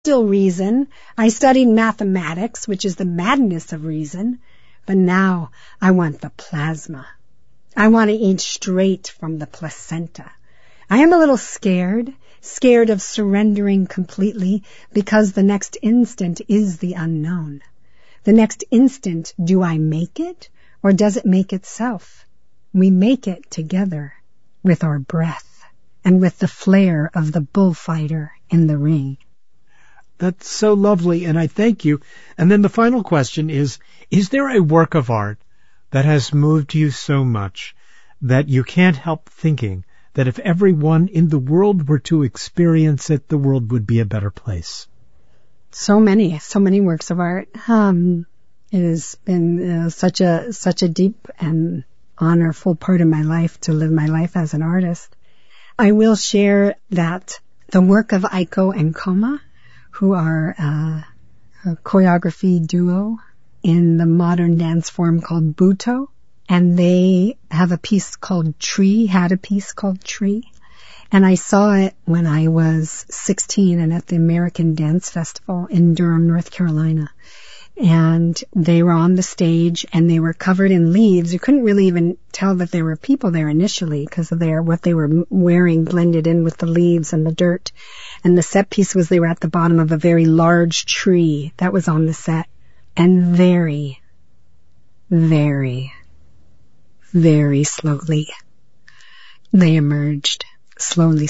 still reason. I studied mathematics, which is the madness of reason. But now I want the plasma. I want to eat straight from the placenta. I am a little scared of surrendering completely, because the next instant is the unknown. The next instant, do I make it, or does it make itself? We make it together with our breath and with the flair of the bullfighter in the ring. That's so lovely, and I thank you. And then the final question is there a work of art that has moved you so much that you can't help thinking that if everyone in the world were to experience it, the world would be a better place? So many works of art. It has been such a deep and honorful part of my life to live my life as an artist. I will share that the work of Aiko and Koma, who are a choreography duo in the modern dance form called Buto, and they have a piece called Tree, had a piece called Tree. And I saw it when I was 16 and at the American Dance Festival in Durham, North Carolina. And they were on the stage and they were covered in leaves. You couldn't really even tell that there were people there initially because of what they were wearing blended in with the leaves and the dirt. And the set piece was they were at the bottom of a very large tree that was on the set. And very, very, very slowly, they emerged. Slowly,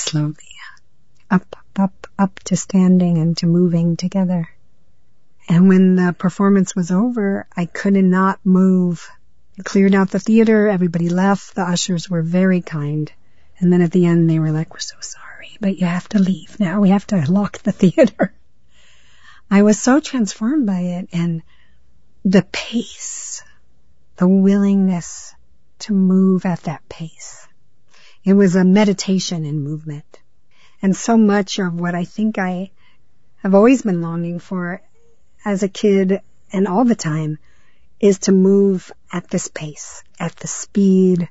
up to standing and to moving together. And when the performance was over, I could not move. I cleared out the theater, everybody left, the ushers were very kind. And then at the end they were like, we're so sorry, but you have to leave now, we have to lock the theater. I was so transformed by it, and the pace, the willingness to move at that pace. It was a meditation in movement. And so much of what I think I have always been longing for as a kid and all the time is to move at this pace, at the speed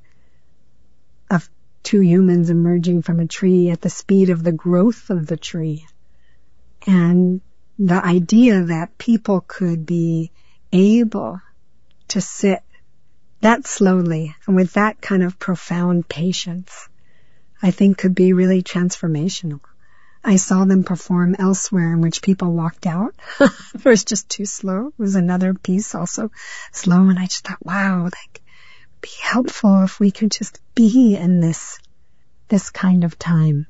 of two humans emerging from a tree, at the speed of the growth of the tree. And the idea that people could be able to sit that slowly and with that kind of profound patience, I think could be really transformational. I saw them perform elsewhere in which people walked out. It was just too slow. It was another piece also slow, and I just thought, wow, like, be helpful if we could just be in this kind of time.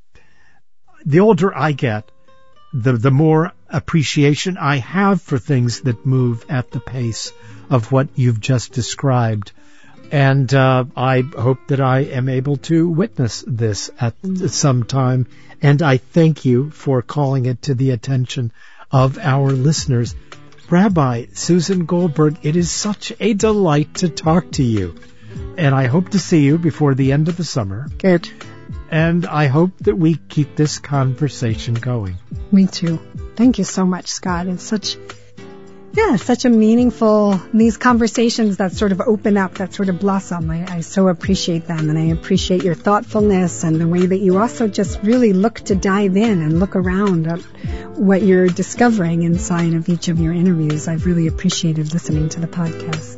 The older I get, the more appreciation I have for things that move at the pace of what you've just described. And I hope that I am able to witness this at some time. And I thank you for calling it to the attention of our listeners. Rabbi Susan Goldberg, it is such a delight to talk to you. And I hope to see you before the end of the summer. Good. And I hope that we keep this conversation going. Me too. Thank you so much, Scott. It's such a meaningful, these conversations that sort of open up, that sort of blossom. I so appreciate them, and I appreciate your thoughtfulness and the way that you also just really look to dive in and look around at what you're discovering inside of each of your interviews. I've really appreciated listening to the podcast.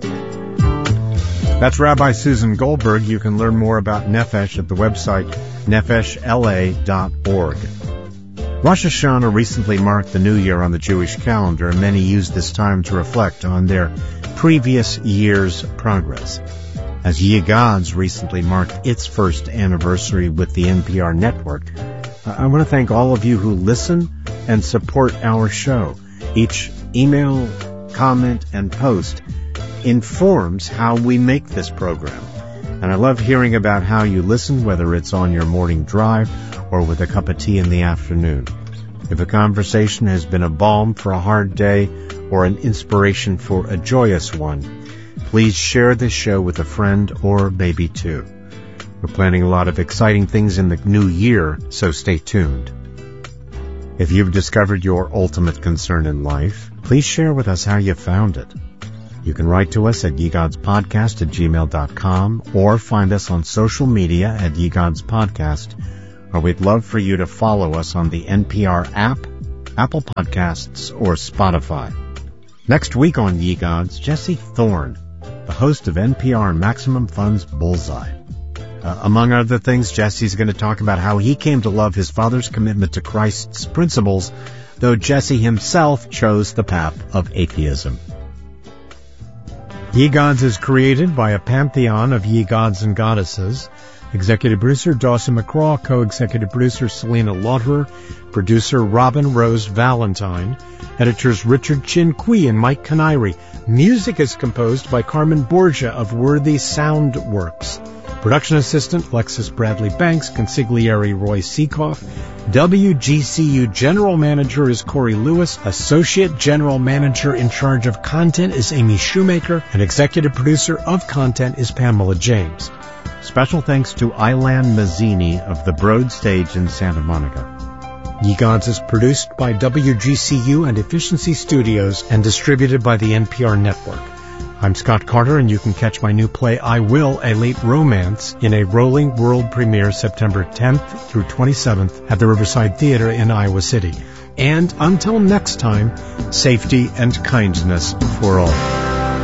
That's Rabbi Susan Goldberg. You can learn more about Nefesh at the website nefeshla.org. Rosh Hashanah recently marked the new year on the Jewish calendar, and many use this time to reflect on their previous year's progress. As Yigad's recently marked its first anniversary with the NPR network, I want to thank all of you who listen and support our show. Each email, comment, and post informs how we make this program. And I love hearing about how you listen, whether it's on your morning drive or with a cup of tea in the afternoon. If a conversation has been a balm for a hard day or an inspiration for a joyous one, please share this show with a friend or maybe two. We're planning a lot of exciting things in the new year, so stay tuned. If you've discovered your ultimate concern in life, please share with us how you found it. You can write to us at yegodspodcast@gmail.com or find us on social media at Yegod's Podcast, or we'd love for you to follow us on the NPR app Apple Podcasts, or Spotify. Next week on Ye Gods, Jesse Thorne, the host of NPR Maximum Fun's Bullseye. Among other things, Jesse's going to talk about how he came to love his father's commitment to Christ's principles, though Jesse himself chose the path of atheism. Ye Gods is created by a pantheon of ye gods and goddesses. Executive producer Dawson McCraw, co-executive producer Selena Lauderer, producer Robin Rose Valentine, editors Richard Chin Kui and Mike Canary. Music is composed by Carmen Borgia of Worthy Sound Works. Production assistant Lexis Bradley Banks, consigliere Roy Seekoff. WGCU General Manager is Corey Lewis. Associate General Manager in charge of content is Amy Shoemaker. And Executive Producer of content is Pamela James. Special thanks to Ilan Mazzini of the Broad Stage in Santa Monica. Ye Gods is produced by WGCU and Efficiency Studios and distributed by the NPR Network. I'm Scott Carter, and you can catch my new play, I Will, A Late Romance, in a rolling world premiere September 10th through 27th at the Riverside Theater in Iowa City. And until next time, safety and kindness for all.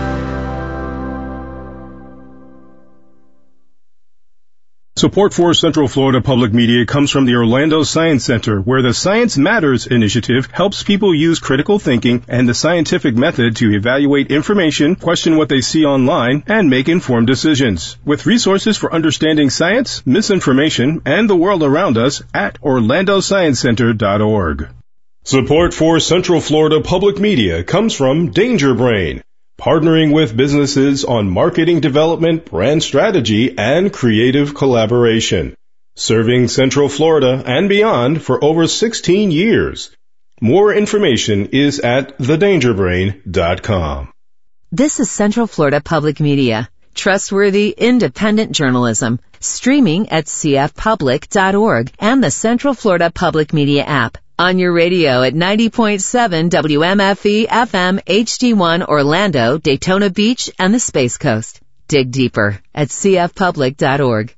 Support for Central Florida Public Media comes from the Orlando Science Center, where the Science Matters initiative helps people use critical thinking and the scientific method to evaluate information, question what they see online, and make informed decisions. With resources for understanding science, misinformation, and the world around us at orlandosciencecenter.org. Support for Central Florida Public Media comes from Danger Brain, partnering with businesses on marketing development, brand strategy, and creative collaboration. Serving Central Florida and beyond for over 16 years. More information is at thedangerbrain.com. This is Central Florida Public Media. Trustworthy, independent journalism. Streaming at cfpublic.org and the Central Florida Public Media app. On your radio at 90.7 WMFE FM HD1 Orlando, Daytona Beach, and the Space Coast. Dig deeper at cfpublic.org.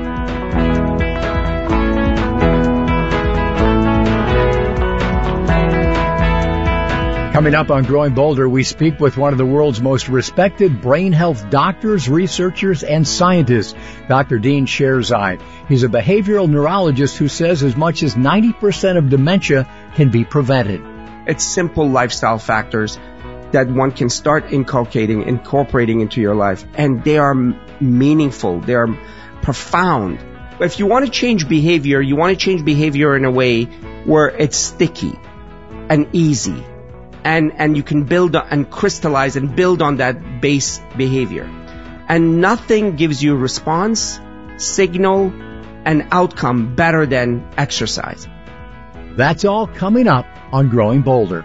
Coming up on Growing Bolder, we speak with one of the world's most respected brain health doctors, researchers, and scientists, Dr. Dean Sherzai. He's a behavioral neurologist who says as much as 90% of dementia can be prevented. It's simple lifestyle factors that one can start incorporating into your life, and they are meaningful. They are profound. If you want to change behavior, you want to change behavior in a way where it's sticky and easy. And you can build and crystallize and build on that base behavior. And nothing gives you response, signal, and outcome better than exercise. That's all coming up on Growing Bolder.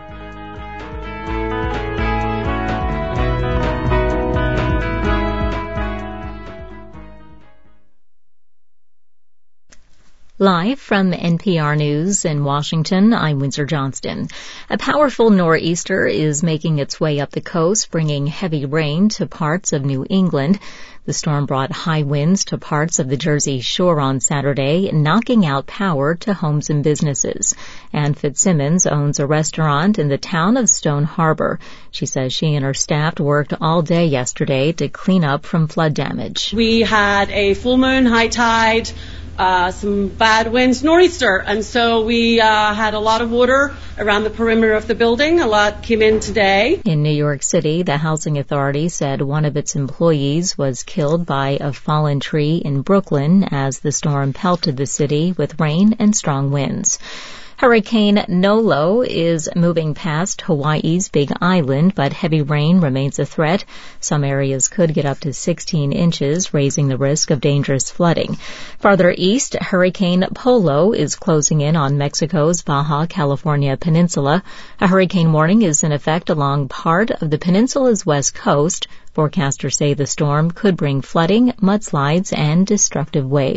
Live from NPR News in Washington, I'm Windsor Johnston. A powerful nor'easter is making its way up the coast, bringing heavy rain to parts of New England. The storm brought high winds to parts of the Jersey Shore on Saturday, knocking out power to homes and businesses. Ann Fitzsimmons owns a restaurant in the town of Stone Harbor. She says she and her staff worked all day yesterday to clean up from flood damage. We had a full moon, high tide, some bad winds, nor'easter, and so we had a lot of water around the perimeter of the building. A lot came in today. In New York City, the housing authority said one of its employees was killed by a fallen tree in Brooklyn as the storm pelted the city with rain and strong winds. Hurricane Nolo is moving past Hawaii's Big Island, but heavy rain remains a threat. Some areas could get up to 16 inches, raising the risk of dangerous flooding. Farther east, Hurricane Polo is closing in on Mexico's Baja California peninsula. A hurricane warning is in effect along part of the peninsula's west coast. Forecasters say the storm could bring flooding, mudslides, and destructive waves.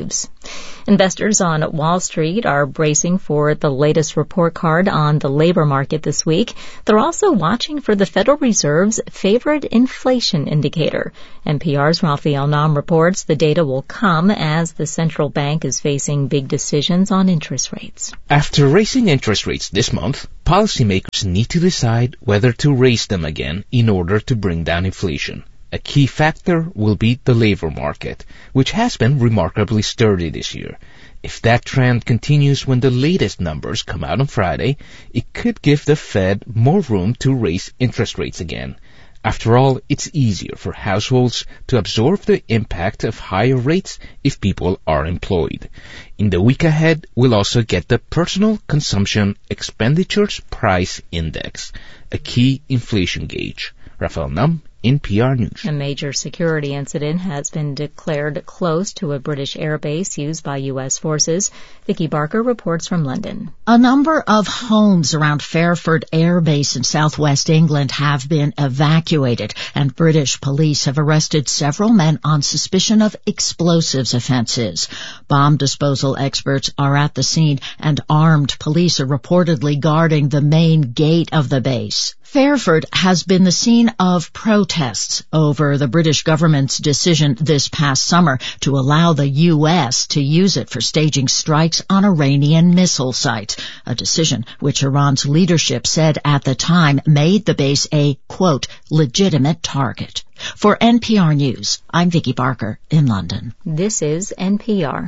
Investors on Wall Street are bracing for the latest report card on the labor market this week. They're also watching for the Federal Reserve's favorite inflation indicator. NPR's Raphael Nam reports the data will come as the central bank is facing big decisions on interest rates. After raising interest rates this month, policymakers need to decide whether to raise them again in order to bring down inflation. A key factor will be the labor market, which has been remarkably sturdy this year. If that trend continues when the latest numbers come out on Friday, it could give the Fed more room to raise interest rates again. After all, it's easier for households to absorb the impact of higher rates if people are employed. In the week ahead, we'll also get the Personal Consumption Expenditures Price Index, a key inflation gauge. Raphael Nam, NPR News. A major security incident has been declared close to a British airbase used by U.S. forces. Vicky Barker reports from London. A number of homes around Fairford Air Base in southwest England have been evacuated, and British police have arrested several men on suspicion of explosives offenses. Bomb disposal experts are at the scene, and armed police are reportedly guarding the main gate of the base. Fairford has been the scene of protests over the British government's decision this past summer to allow the U.S. to use it for staging strikes on Iranian missile sites, a decision which Iran's leadership said at the time made the base a, quote, legitimate target. For NPR News, I'm Vicky Barker in London. This is NPR.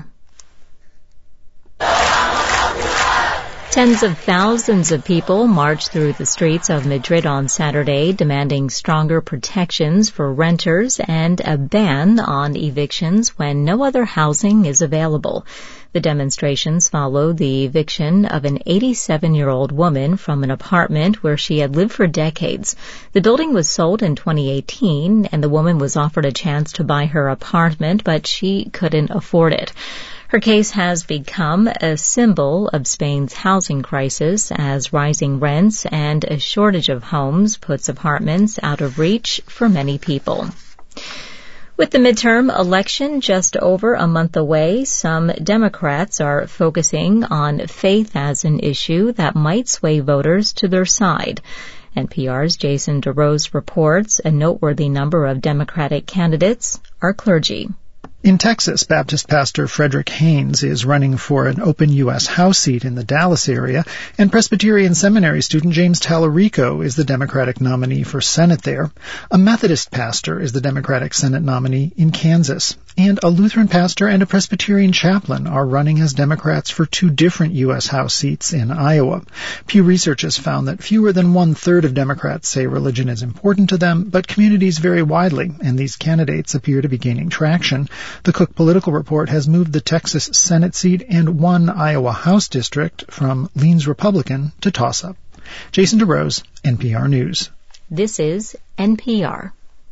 Tens of thousands of people marched through the streets of Madrid on Saturday, demanding stronger protections for renters and a ban on evictions when no other housing is available. The demonstrations followed the eviction of an 87-year-old woman from an apartment where she had lived for decades. The building was sold in 2018, and the woman was offered a chance to buy her apartment, but she couldn't afford it. Her case has become a symbol of Spain's housing crisis as rising rents and a shortage of homes puts apartments out of reach for many people. With the midterm election just over a month away, some Democrats are focusing on faith as an issue that might sway voters to their side. NPR's Jason DeRose reports a noteworthy number of Democratic candidates are clergy. In Texas, Baptist pastor Frederick Haynes is running for an open U.S. House seat in the Dallas area, and Presbyterian Seminary student James Tallarico is the Democratic nominee for Senate there. A Methodist pastor is the Democratic Senate nominee in Kansas, and a Lutheran pastor and a Presbyterian chaplain are running as Democrats for two different U.S. House seats in Iowa. Pew Research has found that fewer than one-third of Democrats say religion is important to them, but communities vary widely, and these candidates appear to be gaining traction. The Cook Political Report has moved the Texas Senate seat and one Iowa House district from leans Republican to toss-up. Jason DeRose, NPR News. This is NPR.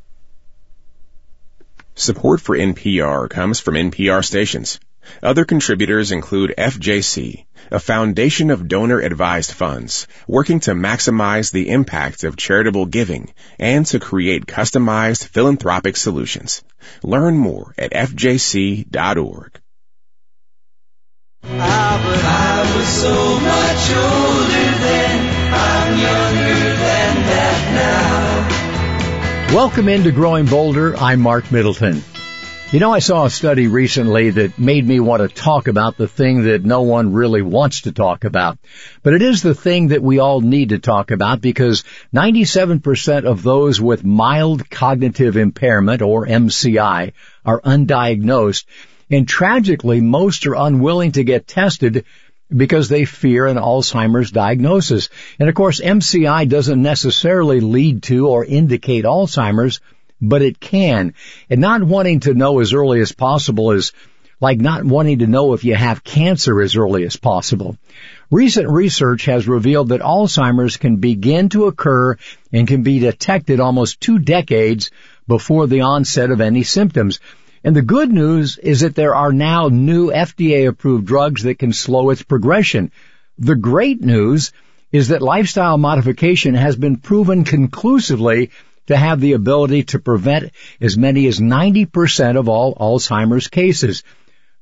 Support for NPR comes from NPR stations. Other contributors include FJC, a foundation of donor-advised funds working to maximize the impact of charitable giving and to create customized philanthropic solutions. Learn more at fjc.org. But I was so much older then, I'm younger than that now. Welcome into Growing Bolder. I'm Mark Middleton. You know, I saw a study recently that made me want to talk about the thing that no one really wants to talk about. But it is the thing that we all need to talk about because 97% of those with mild cognitive impairment, or MCI, are undiagnosed. And tragically, most are unwilling to get tested because they fear an Alzheimer's diagnosis. And of course, MCI doesn't necessarily lead to or indicate Alzheimer's, but it can. And not wanting to know as early as possible is like not wanting to know if you have cancer as early as possible. Recent research has revealed that Alzheimer's can begin to occur and can be detected almost 2 decades before the onset of any symptoms. And the good news is that there are now new FDA-approved drugs that can slow its progression. The great news is that lifestyle modification has been proven conclusively to have the ability to prevent as many as 90% of all Alzheimer's cases.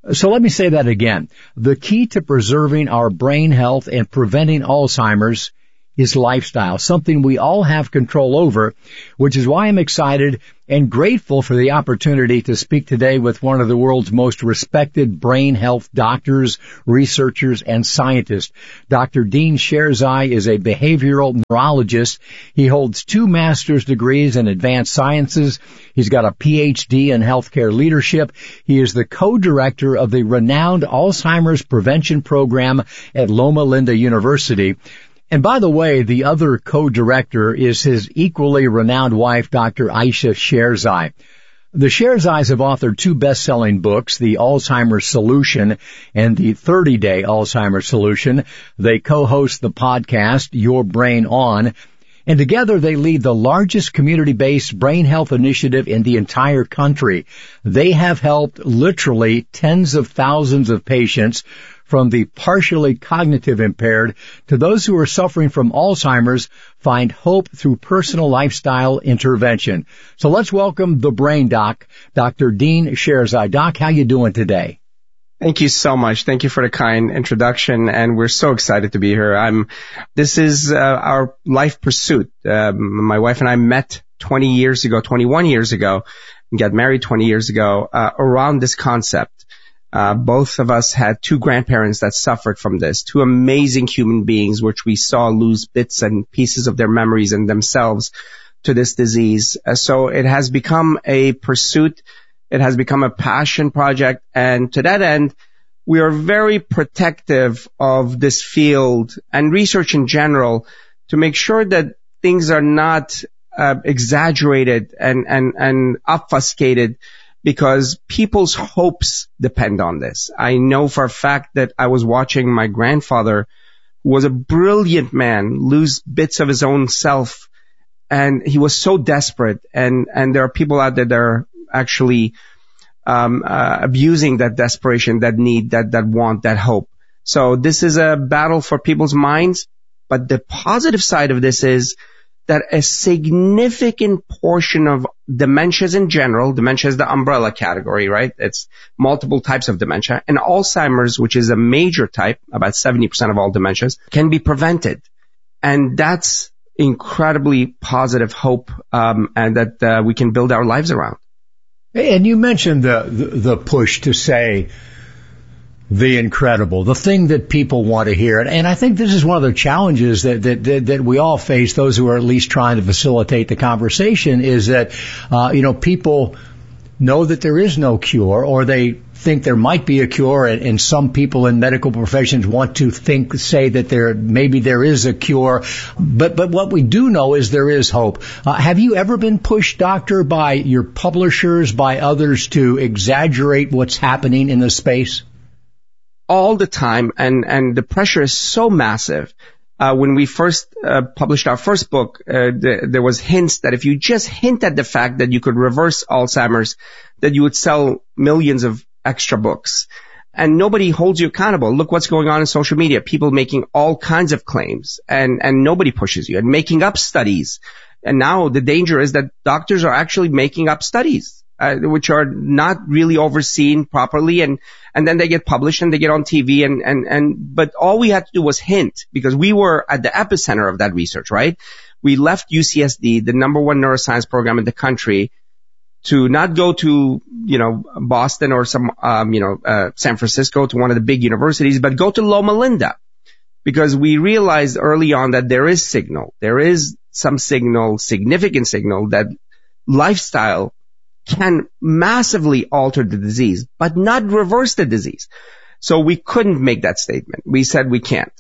So let me say that again. The key to preserving our brain health and preventing Alzheimer's is lifestyle, something we all have control over, which is why I'm excited and grateful for the opportunity to speak today with one of the world's most respected brain health doctors, researchers, and scientists. Dr. Dean Sherzai is a behavioral neurologist. He holds 2 master's degrees in advanced sciences. He's got a PhD in healthcare leadership. He is the co-director of the renowned Alzheimer's prevention program at Loma Linda University. And by the way, the other co-director is his equally renowned wife, Dr. Ayesha Sherzai. The Sherzais have authored 2 best-selling books, The Alzheimer's Solution and The 30-Day Alzheimer's Solution. They co-host the podcast, Your Brain On. And together they lead the largest community-based brain health initiative in the entire country. They have helped literally tens of thousands of patients, from the partially cognitive impaired to those who are suffering from Alzheimer's, find hope through personal lifestyle intervention. So let's welcome the Brain Doc, Dr. Dean Sherzai. Doc, how you doing today? Thank you so much. Thank you for the kind introduction, and we're so excited to be here. This is our life pursuit. My wife and I met 21 years ago, and got married 20 years ago around this concept. Both of us had 2 grandparents that suffered from this, 2 amazing human beings, which we saw lose bits and pieces of their memories and themselves to this disease. So it has become a pursuit. It has become a passion project. And to that end, we are very protective of this field and research in general to make sure that things are not exaggerated and obfuscated, because people's hopes depend on this. I know for a fact that I was watching my grandfather, who was a brilliant man, lose bits of his own self, and he was so desperate. And there are people out there that are actually abusing that desperation, that need, that want, that hope. So this is a battle for people's minds. But the positive side of this is that a significant portion of dementias in general, dementia is the umbrella category, right? It's multiple types of dementia. And Alzheimer's, which is a major type, about 70% of all dementias, can be prevented. And that's incredibly positive hope, and that we can build our lives around. And you mentioned the push to say the incredible, the thing that people want to hear. And I think this is one of the challenges that we all face, those who are at least trying to facilitate the conversation, is that, people know that there is no cure, or they think there might be a cure, and some people in medical professions want to say that maybe there is a cure. But what we do know is there is hope. Have you ever been pushed, doctor, by your publishers, by others, to exaggerate what's happening in the space? All the time, and the pressure is so massive. When we first published our first book, there was hints that if you just hint at the fact that you could reverse Alzheimer's, that you would sell millions of extra books. And nobody holds you accountable. Look what's going on in social media. People making all kinds of claims, and nobody pushes you, and making up studies. And now the danger is that doctors are actually making up studies, which are not really overseen properly, and then they get published and they get on TV, but all we had to do was hint, because we were at the epicenter of that research, right? We left UCSD, the number 1 neuroscience program in the country, to not go to, Boston or some, San Francisco, to one of the big universities, but go to Loma Linda, because we realized early on that there is some signal, significant signal, that lifestyle can massively alter the disease, but not reverse the disease. So we couldn't make that statement. We said we can't.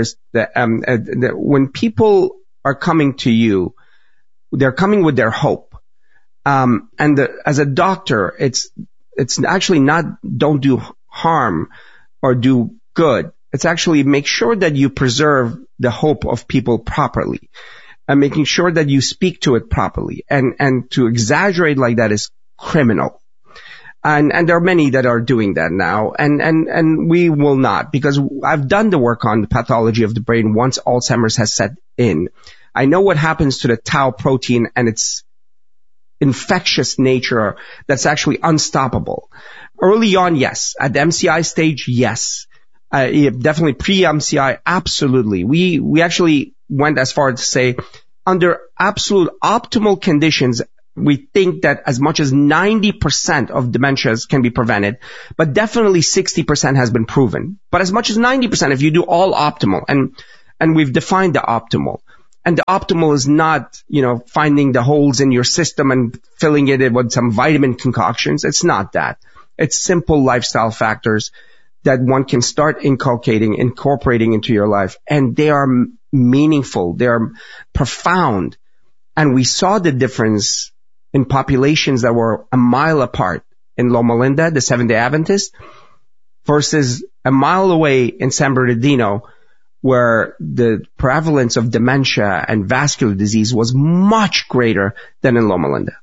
When people are coming to you, they're coming with their hope. As a doctor, it's actually not don't do harm or do good. It's actually make sure that you preserve the hope of people properly, and making sure that you speak to it properly. And to exaggerate like that is criminal. And there are many that are doing that now, and we will not, because I've done the work on the pathology of the brain once Alzheimer's has set in. I know what happens to the tau protein and its infectious nature that's actually unstoppable. Early on, yes. At the MCI stage, yes. Definitely pre-MCI, absolutely. We actually went as far as to say, under absolute optimal conditions, we think that as much as 90% of dementias can be prevented, but definitely 60% has been proven. But as much as 90% if you do all optimal, and we've defined the optimal. And the optimal is not, finding the holes in your system and filling it with some vitamin concoctions. It's not that. It's simple lifestyle factors that one can start incorporating into your life. And they are meaningful. They are profound. And we saw the difference in populations that were a mile apart in Loma Linda, the Seventh-day Adventist, versus a mile away in San Bernardino, where the prevalence of dementia and vascular disease was much greater than in Loma Linda.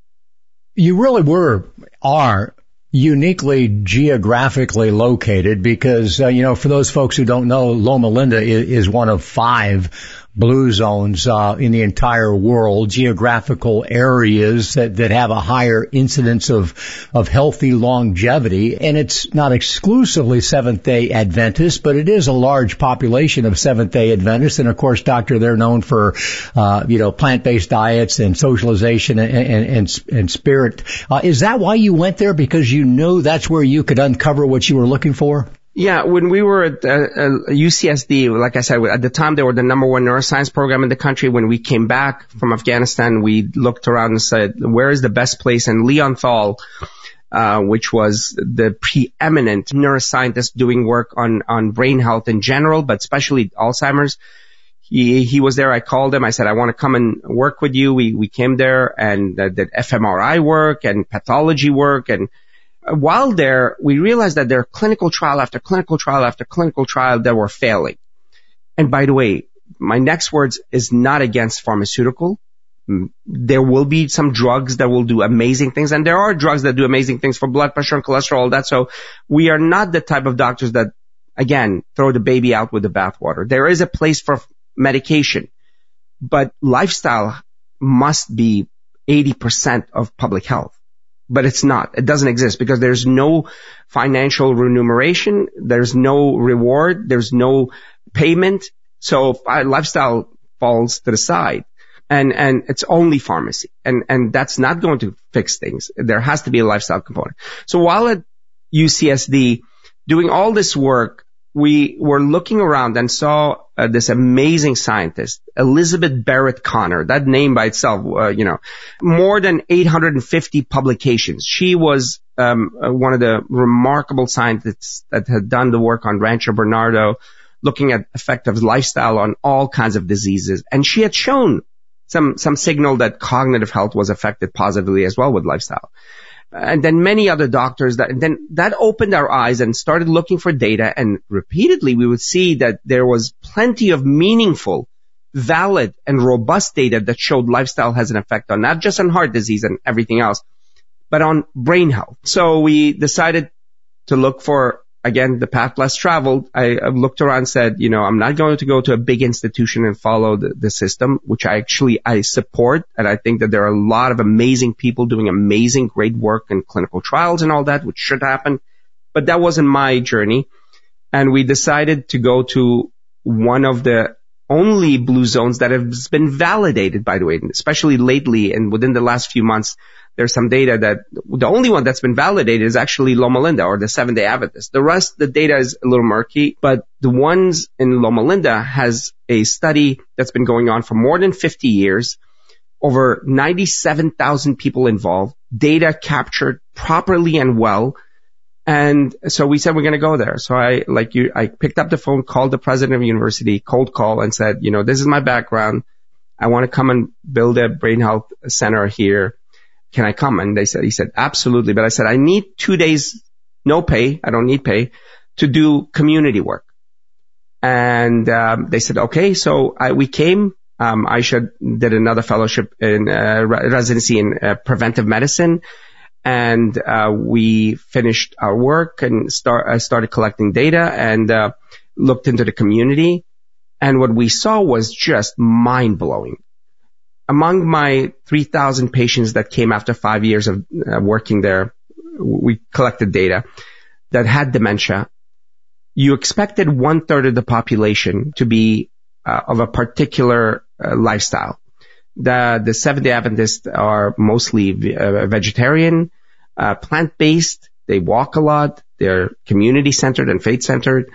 You really are uniquely geographically located because, for those folks who don't know, Loma Linda is one of 5 blue zones in the entire world, geographical areas that have a higher incidence of healthy longevity. And it's not exclusively Seventh-day Adventists, but it is a large population of Seventh-day Adventists. And of course, Doctor, they're known for, plant-based diets and socialization and spirit. Is that why you went there? Because you knew that's where you could uncover what you were looking for? Yeah, when we were at UCSD, like I said, at the time they were the number 1 neuroscience program in the country. When we came back from Afghanistan, we looked around and said, where is the best place? And Leon Thal, which was the preeminent neuroscientist doing work on brain health in general, but especially Alzheimer's, he was there. I called him. I said, I want to come and work with you. We came there and did fMRI work and pathology work. And while there, we realized that there are clinical trial after clinical trial after clinical trial that were failing. And by the way, my next words is not against pharmaceutical. There will be some drugs that will do amazing things, and there are drugs that do amazing things for blood pressure and cholesterol, all that. So we are not the type of doctors that, again, throw the baby out with the bathwater. There is a place for medication, but lifestyle must be 80% of public health. But it's not. It doesn't exist because there's no financial remuneration. There's no reward. There's no payment. So lifestyle falls to the side. And it's only pharmacy. And that's not going to fix things. There has to be a lifestyle component. So while at UCSD doing all this work, we were looking around and saw this amazing scientist, Elizabeth Barrett Connor. That name by itself, more than 850 publications. She was one of the remarkable scientists that had done the work on Rancho Bernardo, looking at effective lifestyle on all kinds of diseases. And she had shown some signal that cognitive health was affected positively as well with lifestyle. And then many other doctors that opened our eyes and started looking for data, and repeatedly we would see that there was plenty of meaningful, valid, and robust data that showed lifestyle has an effect on not just on heart disease and everything else, but on brain health. So we decided to look for, again, the path less traveled. I looked around and said, I'm not going to go to a big institution and follow the system, which I support. And I think that there are a lot of amazing people doing amazing, great work in clinical trials and all that, which should happen. But that wasn't my journey. And we decided to go to one of the only blue zones that has been validated, by the way, especially lately and within the last few months. There's some data that the only one that's been validated is actually Loma Linda or the Seventh-day Adventist. The rest, the data is a little murky, but the ones in Loma Linda has a study that's been going on for more than 50 years, over 97,000 people involved, data captured properly and well. And so we said, we're going to go there. So I picked up the phone, called the president of the university, cold call, and said, this is my background. I want to come and build a brain health center here. Can I come? And he said, absolutely. But I said, I need 2 days, no pay. I don't need pay to do community work. And, they said, okay. So we came. Aisha did another fellowship in, residency in preventive medicine. And, we finished our work and started collecting data and, looked into the community. And what we saw was just mind blowing. Among my 3,000 patients that came after 5 years of working there, we collected data, that had dementia, you expected 1/3 of the population to be of a particular lifestyle. The Seventh-day Adventists are mostly vegetarian, plant-based. They walk a lot. They're community-centered and faith-centered.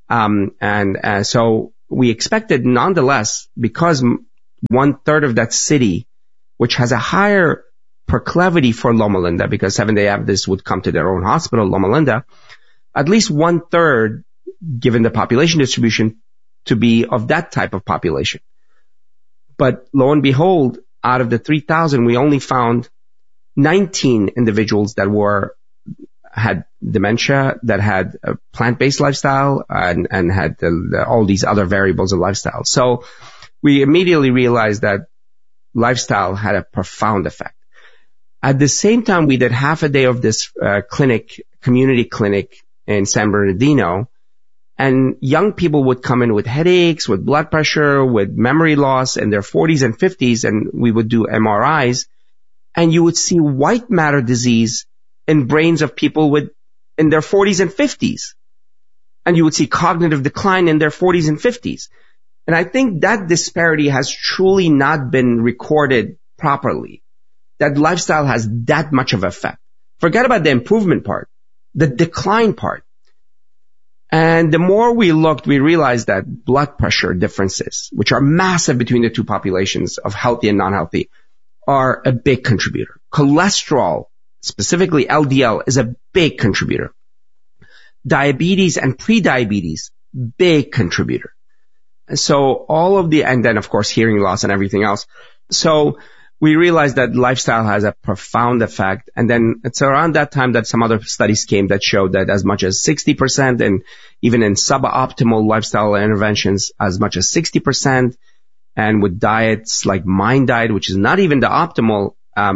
So we expected, nonetheless, because 1/3 of that city, which has a higher proclivity for Loma Linda, because Seventh-day Adventists would come to their own hospital, Loma Linda, at least 1/3, given the population distribution, to be of that type of population. But lo and behold, out of the 3,000, we only found 19 individuals that had dementia, that had a plant-based lifestyle, and had all these other variables of lifestyle. So we immediately realized that lifestyle had a profound effect. At the same time, we did half a day of this community clinic in San Bernardino, and young people would come in with headaches, with blood pressure, with memory loss in their 40s and 50s, and we would do MRIs, and you would see white matter disease in brains of people in their 40s and 50s. And you would see cognitive decline in their 40s and 50s. And I think that disparity has truly not been recorded properly, that lifestyle has that much of effect. Forget about the improvement part, the decline part. And the more we looked, we realized that blood pressure differences, which are massive between the two populations of healthy and non-healthy, are a big contributor. Cholesterol, specifically LDL, is a big contributor. Diabetes and prediabetes, big contributor. So and then of course hearing loss and everything else. So we realized that lifestyle has a profound effect. And then it's around that time that some other studies came that showed that as much as 60%, and even in suboptimal lifestyle interventions, as much as 60%, and with diets like Mind Diet, which is not even the optimal,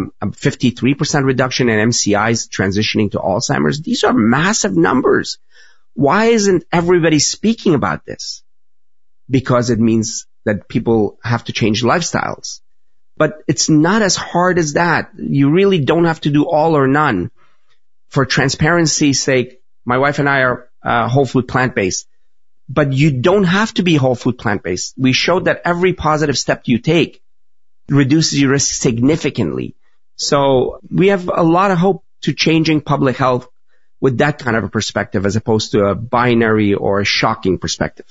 53% reduction in MCIs transitioning to Alzheimer's. These are massive numbers. Why isn't everybody speaking about this? Because it means that people have to change lifestyles. But it's not as hard as that. You really don't have to do all or none. For transparency's sake, my wife and I are whole food plant-based. But you don't have to be whole food plant-based. We showed that every positive step you take reduces your risk significantly. So we have a lot of hope to changing public health with that kind of a perspective, as opposed to a binary or a shocking perspective.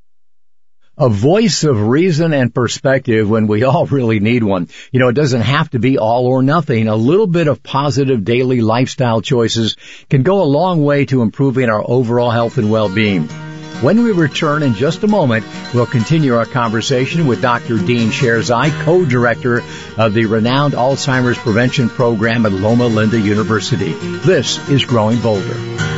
A voice of reason and perspective when we all really need one. You know, it doesn't have to be all or nothing. A little bit of positive daily lifestyle choices can go a long way to improving our overall health and well-being. When we return in just a moment, we'll continue our conversation with Dr. Dean Sherzai, co-director of the renowned Alzheimer's Prevention Program at Loma Linda University. This is Growing Bolder.